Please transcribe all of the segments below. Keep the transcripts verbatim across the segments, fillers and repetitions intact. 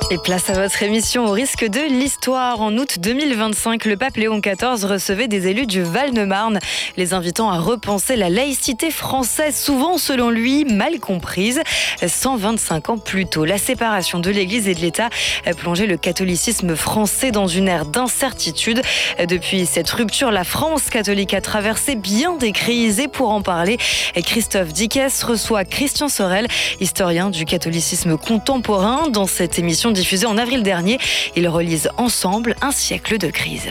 Et place à votre émission Au risque de l'histoire. En août deux mille vingt-cinq, le pape Léon quatorze recevait des élus du Val-de-Marne, les invitant à repenser la laïcité française, souvent selon lui mal comprise. cent vingt-cinq ans plus tôt, la séparation de l'Église et de l'État a plongé le catholicisme français dans une ère d'incertitude. Depuis cette rupture, la France catholique a traversé bien des crises. Et pour en parler, Christophe Dickès reçoit Christian Sorel, historien du catholicisme contemporain. Dans cette émission diffusée en avril dernier, ils relisent ensemble un siècle de crise.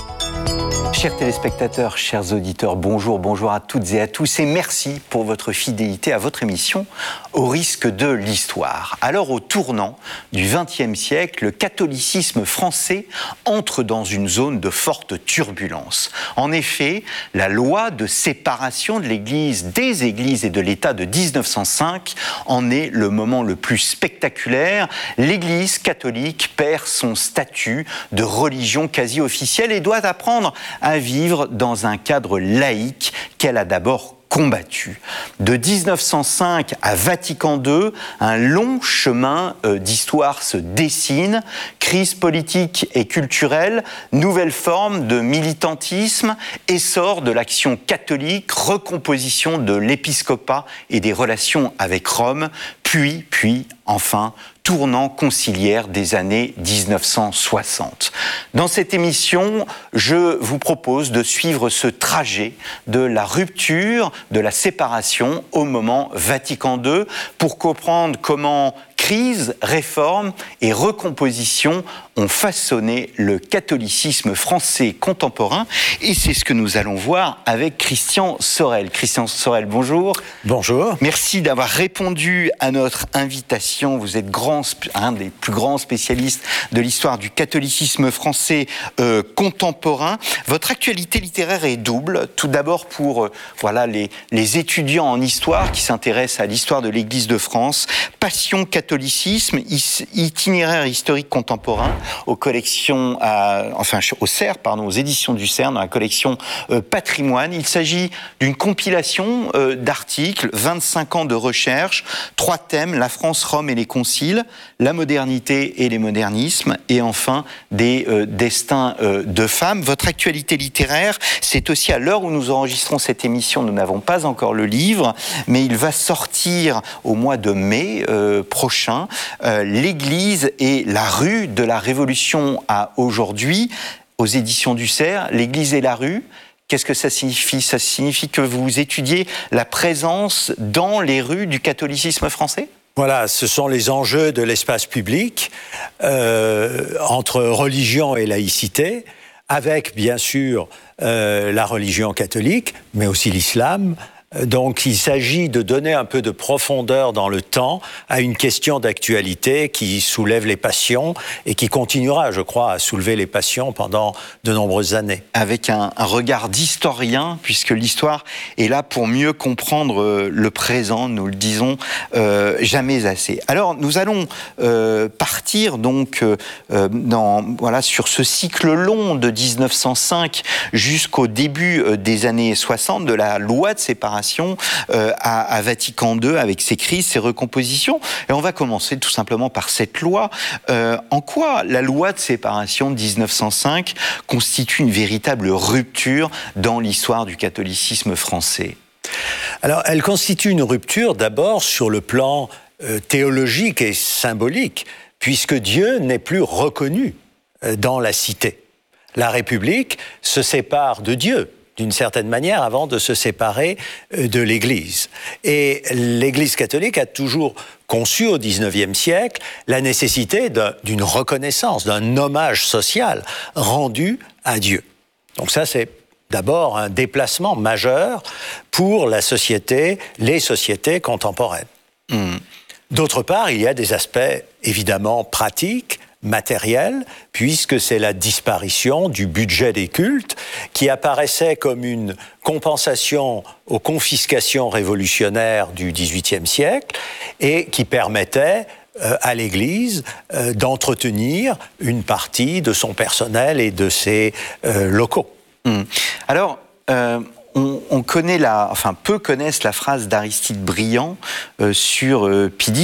Chers téléspectateurs, chers auditeurs, bonjour, bonjour à toutes et à tous et merci pour votre fidélité à votre émission Au risque de l'histoire. Alors, au tournant du vingtième siècle, le catholicisme français entre dans une zone de forte turbulence. En effet, la loi de séparation de l'Église, des Églises et de l'État de dix-neuf cent cinq en est le moment le plus spectaculaire. L'Église catholique perd son statut de religion quasi officielle et doit apprendre à vivre dans un cadre laïque qu'elle a d'abord combattu. De dix-neuf cent cinq à Vatican deux, un long chemin euh, d'histoire se dessine. Crise politique et culturelle, nouvelle forme de militantisme, essor de l'action catholique, recomposition de l'épiscopat et des relations avec Rome, puis, puis, enfin, tournant conciliaire des années dix-neuf cent soixante. Dans cette émission, je vous propose de suivre ce trajet de la rupture, de la séparation au moment Vatican deux pour comprendre comment crise, réforme et recomposition ont façonné le catholicisme français contemporain. Et c'est ce que nous allons voir avec Christian Sorel. Christian Sorel, bonjour. Bonjour. Merci d'avoir répondu à notre invitation. Vous êtes grand, un des plus grands spécialistes de l'histoire du catholicisme français euh, contemporain. Votre actualité littéraire est double. Tout d'abord pour euh, voilà, les, les étudiants en histoire qui s'intéressent à l'histoire de l'Église de France. Passion catholicisme, itinéraire historique contemporain aux collections, à, enfin au C E R, pardon, aux éditions du C E R, dans la collection euh, Patrimoine. Il s'agit d'une compilation euh, d'articles, vingt-cinq ans de recherche, trois thèmes, la France, Rome et les conciles, la modernité et les modernismes, et enfin des euh, destins euh, de femmes. Votre actualité littéraire, c'est aussi à l'heure où nous enregistrons cette émission, nous n'avons pas encore le livre, mais il va sortir au mois de mai euh, prochain, euh, l'Église et la rue de la Révolution à aujourd'hui, aux éditions du C E R, l'Église et la rue. Qu'est-ce que ça signifie? Ça signifie que vous étudiez la présence dans les rues du catholicisme français? Voilà, ce sont les enjeux de l'espace public euh, entre religion et laïcité, avec bien sûr euh, la religion catholique, mais aussi l'islam. Donc il s'agit de donner un peu de profondeur dans le temps à une question d'actualité qui soulève les passions et qui continuera, je crois, à soulever les passions pendant de nombreuses années. Avec un, un regard d'historien, puisque l'histoire est là pour mieux comprendre le présent, nous le disons euh, jamais assez. Alors nous allons euh, partir donc euh, dans, voilà, sur ce cycle long de dix-neuf cent cinq jusqu'au début des années soixante de la loi de séparation Euh, à, à Vatican deux avec ses crises, ses recompositions. Et on va commencer tout simplement par cette loi. Euh, en quoi la loi de séparation de dix-neuf cent cinq constitue une véritable rupture dans l'histoire du catholicisme français? Alors, elle constitue une rupture d'abord sur le plan euh, théologique et symbolique, puisque Dieu n'est plus reconnu euh, dans la cité. La République se sépare de Dieu, d'une certaine manière, avant de se séparer de l'Église. Et l'Église catholique a toujours conçu au dix-neuvième siècle la nécessité d'une reconnaissance, d'un hommage social rendu à Dieu. Donc ça, c'est d'abord un déplacement majeur pour la société, les sociétés contemporaines. Mmh. D'autre part, il y a des aspects évidemment pratiques, matériel, puisque c'est la disparition du budget des cultes qui apparaissait comme une compensation aux confiscations révolutionnaires du dix-huitième siècle et qui permettait euh, à l'Église euh, d'entretenir une partie de son personnel et de ses euh, locaux. Mmh. Alors, euh, on, on connaît la, enfin peu connaissent la phrase d'Aristide Briand euh, sur euh, Pie X.